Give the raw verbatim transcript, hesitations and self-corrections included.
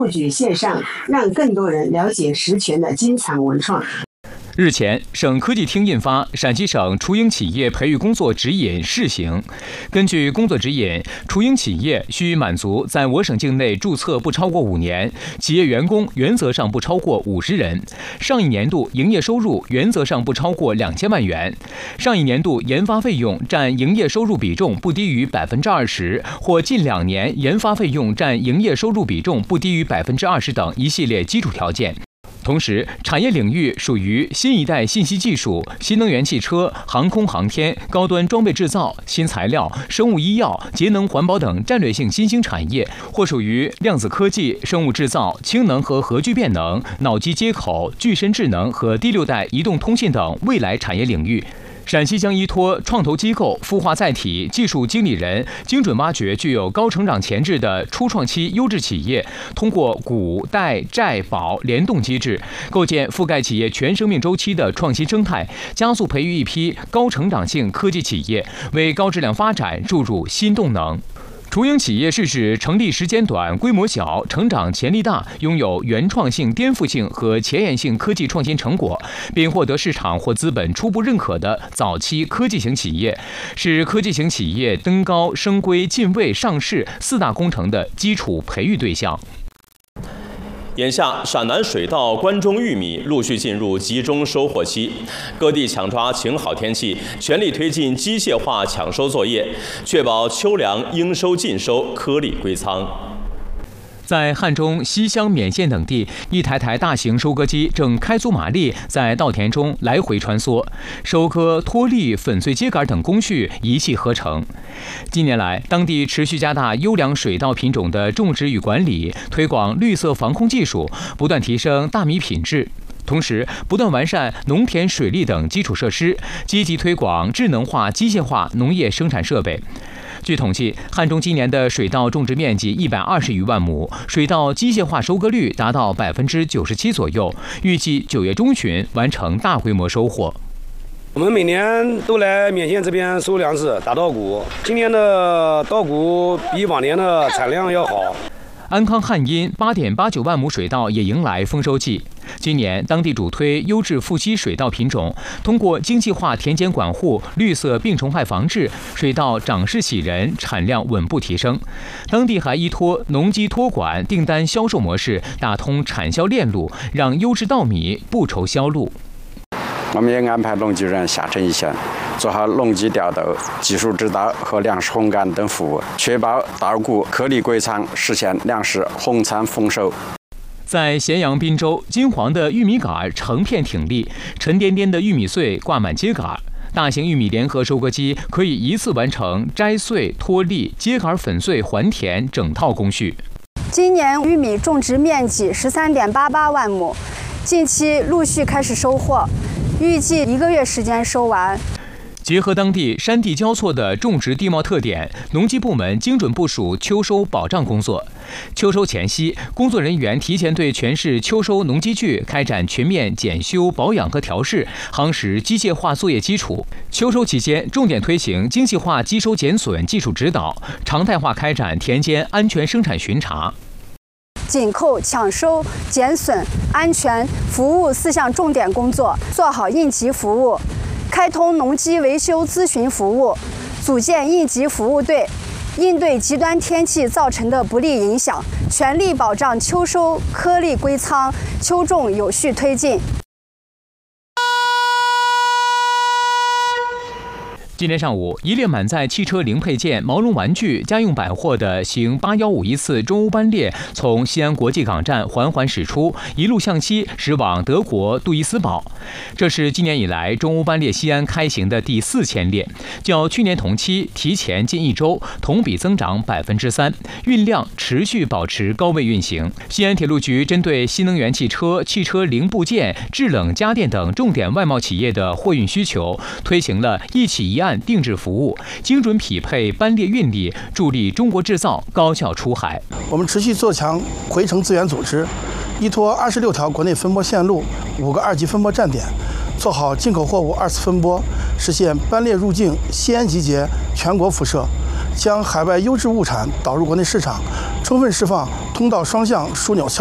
布局线上，让更多人了解石泉的精彩文创。 日前，省科技厅印发《陕西省雏鹰企业培育工作指引（试行）》。根据工作指引，雏鹰企业需满足在我省境内注册不超过五年，企业员工原则上不超过五十人，上一年度营业收入原则上不超过两千万元，上一年度研发费用占营业收入比重不低于百分之二十，或近两年研发费用占营业收入比重不低于百分之二十等一系列基础条件。同时，产业领域属于新一代信息技术、新能源汽车、航空航天、高端装备制造、新材料、生物医药、节能环保等战略性新兴产业，或属于量子科技、生物制造、氢能和核聚变能、脑机接口、具身智能和第六代移动通信等未来产业领域。陕西将依托创投机构、孵化载体、技术经理人，精准挖掘具有高成长潜质的初创期优质企业，通过股、贷、债、保联动机制，构建覆盖企业全生命周期的创新生态，加速培育一批高成长性科技企业，为高质量发展注入新动能。雏鹰企业是指成立时间短、规模小、成长潜力大、拥有原创性、颠覆性和前沿性科技创新成果，并获得市场或资本初步认可的早期科技型企业，是科技型企业登高升规、进位、上市四大工程的基础培育对象。 眼下，陕南水稻、关中玉米陆续进入集中收获期，各地抢抓晴好天气，全力推进机械化抢收作业，确保秋粮应收尽收，颗粒归仓。 在汉中、西乡、勉县等地，一台台大型收割机正开足马力在稻田中来回穿梭，收割、脱粒、粉碎秸秆等工序一气呵成。近年来，当地持续加大优良水稻品种的种植与管理，推广绿色防控技术，不断提升大米品质。同时，不断完善农田水利等基础设施，积极推广智能化、机械化农业生产设备。据统计，汉中今年的水稻种植面积一百二十余万亩，水稻机械化收割率达到百分之九十七左右，预计九月中旬完成大规模收获。 我们每年都来勉县这边收粮食、打稻谷，今年的稻谷比往年的产量要好。 安康汉阴八点八九万亩水稻也迎来丰收季。今年当地主推优质富硒水稻品种，通过精细化田间管护、绿色病虫害防治，水稻长势喜人，产量稳步提升。当地还依托农机托管、订单销售模式，打通产销链路，让优质稻米不愁销路。 我们也安排农机人下沉一线，做好农机调度、技术指导和粮食烘干等服务，确保稻谷颗粒归仓，实现粮食丰产丰收。 在咸阳滨州，金黄的玉米杆成片挺立，沉甸甸的玉米穗挂满秸秆。大型玉米联合收割机可以一次完成摘穗、脱粒、秸秆粉碎、还田整套工序。 今年玉米种植面积十三点八八万亩，近期陆续开始收获，预计一个月时间收完。 结合当地山地交错的种植地貌特点，农机部门精准部署秋收保障工作。秋收前夕，工作人员提前对全市秋收农机具开展全面检修、保养和调试，夯实机械化作业基础。秋收期间，重点推行精细化机收减损技术指导，常态化开展田间安全生产巡查。 紧扣抢收、减损、安全、服务四项重点工作，做好应急服务。开通农机维修咨询服务，组建应急服务队，应对极端天气造成的不利影响，全力保障秋收颗粒归仓、秋种有序推进。 今天上午，一列满载汽车零配件、毛绒玩具、家用百货的行八一五一次中欧班列从西安国际港站缓缓驶出，一路向西驶往德国杜伊斯堡。这是今年以来中欧班列西安开行的第四千列，较去年同期提前近一周，同比增长百分之三，运量持续保持高位运行。西安铁路局针对新能源汽车、汽车零部件、制冷家电等重点外贸企业的货运需求，推行了一起一案定制服务，精准匹配班列运力，助力中国制造高效出海。 我们持续做强回程资源组织，依托二十六条国内分拨线路、五个二级分拨站点，做好进口货物二次分拨，实现班列入境西安集结、全国辐射，将海外优质物产导入国内市场，充分释放通通道双向枢纽